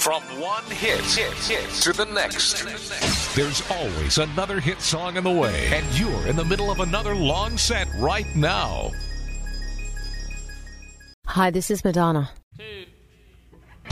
From one hit to the next. There's always another hit song in the way, and you're in the middle of another long set right now. Hi, this is Madonna.